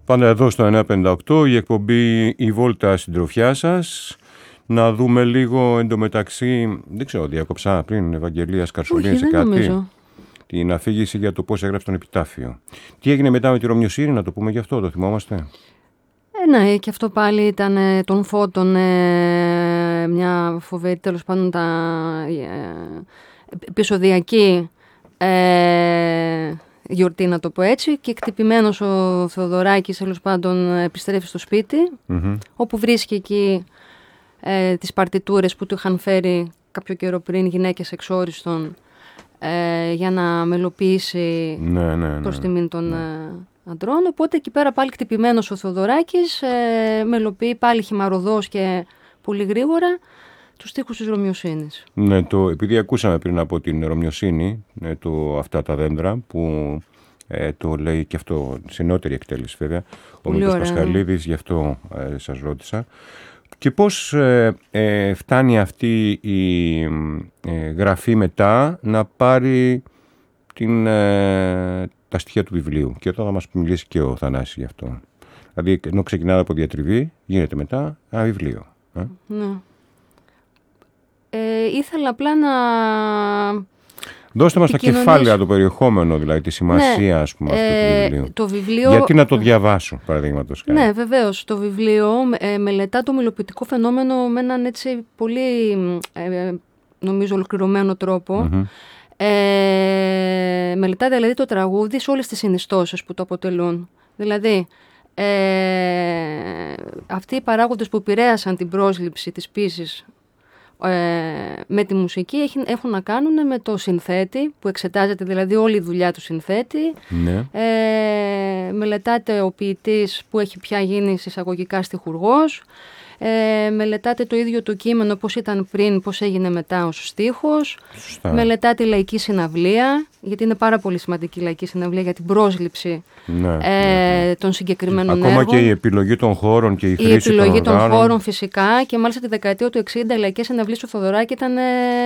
Πάντα εδώ στο 958 η εκπομπή «Η Βόλτα συντροφιά σας». Να δούμε λίγο εντωμεταξύ, δεν ξέρω, διάκοψα πριν Ευαγγελία Σκαρσολίνη σε κάτι. Νομίζω. Την αφήγηση για το πώς έγραψε τον επιτάφιο. Τι έγινε μετά με τη Ρωμιοσύνη, να το πούμε γι' αυτό, το θυμόμαστε. Ναι, και αυτό πάλι ήταν των Φώτων, μια φοβερή, τέλος πάντων, επεισοδιακή γιορτή, να το πω έτσι, και εκτυπημένος ο Θεοδωράκης, τέλος πάντων, επιστρέφει στο σπίτι, όπου βρίσκει εκεί τις παρτιτούρες που του είχαν φέρει κάποιο καιρό πριν γυναίκες εξόριστον, για να μελοποιήσει προς τιμήν των αντρών. Οπότε εκεί πέρα πάλι κτυπημένος ο Θεοδωράκης μελοποιεί πάλι χυμαροδός και πολύ γρήγορα τους στίχους της Ρωμιοσύνης. Ναι, επειδή ακούσαμε πριν από την Ρωμιοσύνη αυτά τα δέντρα που το λέει και αυτό σε νεότερη εκτέλεση βέβαια ο Μίκος Πασχαλίδης, γι' αυτό σας ρώτησα. Και πώς φτάνει αυτή η γραφή μετά να πάρει τα στοιχεία του βιβλίου. Και εδώ θα μας μιλήσει και ο Θανάσης γι' αυτό. Δηλαδή, ενώ ξεκινάει από διατριβή, γίνεται μετά ένα βιβλίο. Ναι. Ήθελα απλά να... Δώστε μας τα κεφάλαια, το περιεχόμενο, δηλαδή τη σημασία, ας πούμε, αυτού του βιβλίου. Το βιβλίο. Γιατί να το διαβάσω, παραδείγματος χάρη. Ναι, βεβαίως. Το βιβλίο μελετά το μελοποιητικό φαινόμενο με έναν έτσι πολύ, νομίζω, ολοκληρωμένο τρόπο. Μελετά δηλαδή το τραγούδι σε όλες τις συνιστώσεις που το αποτελούν. Δηλαδή, αυτοί οι παράγοντες που επηρέασαν την πρόσληψη της ποίησης με τη μουσική έχουν να κάνουν με το συνθέτη, που εξετάζεται δηλαδή όλη η δουλειά του συνθέτη. Ναι. Μελετάται ο ποιητής που έχει πια γίνει εισαγωγικά στιχουργός. Μελετάτε το ίδιο το κείμενο, πώς ήταν πριν, πώς έγινε μετά ως στίχος. Μελετάτε η λαϊκή συναυλία, γιατί είναι πάρα πολύ σημαντική η λαϊκή συναυλία για την πρόσληψη των συγκεκριμένων έργων. Ακόμα και η επιλογή των χώρων και η χρήση των οργάνων. Η επιλογή των χώρων, φυσικά, και μάλιστα τη δεκαετία του 60 οι λαϊκές συναυλίες του Θεοδωράκη ήταν